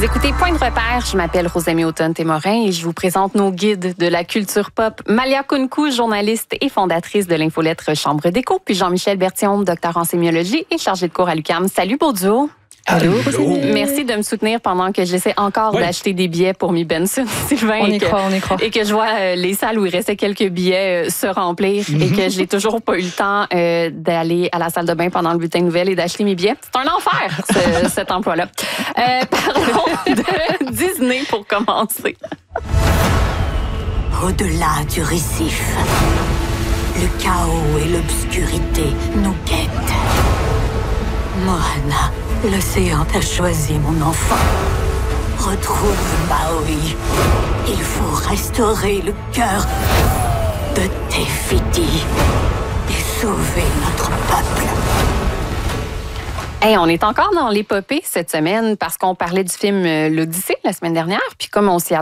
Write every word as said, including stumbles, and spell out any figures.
Vous écoutez Point de repère, je m'appelle Rosemée Automne-Témorin et je vous présente nos guides de la culture pop. Malia Kounkou, journaliste et fondatrice de l'infolettre Chambre d'écho, puis Jean-Michel Berthiaume, docteur en sémiologie et chargé de cours à l'U Q A M. Salut, beau duo. Allô. Allô. Merci de me soutenir pendant que j'essaie encore oui. d'acheter des billets pour Mi Benson, Sylvain. On y et que, croit, on y croit. Et que je vois euh, les salles où il restait quelques billets euh, se remplir mm-hmm. et que je n'ai toujours pas eu le temps euh, d'aller à la salle de bain pendant le bulletin de nouvelles et d'acheter mes billets. C'est un enfer, ce, cet emploi-là. Euh, parlons de Disney pour commencer. Au-delà du récif, le chaos et l'obscurité nous guettent. Moana, l'océan t'a choisi, mon enfant. Retrouve Maui. Il faut restaurer le cœur de Te Fiti et sauver notre peuple. Hey, on est encore dans l'épopée cette semaine parce qu'on parlait du film L'Odyssée la semaine dernière. Puis comme on s'y